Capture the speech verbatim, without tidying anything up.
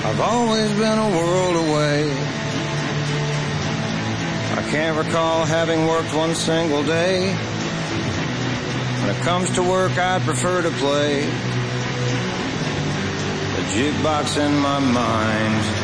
I've always been a world away. I can't recall having worked one single day. When it comes to work, I'd prefer to play the jukebox in my mind.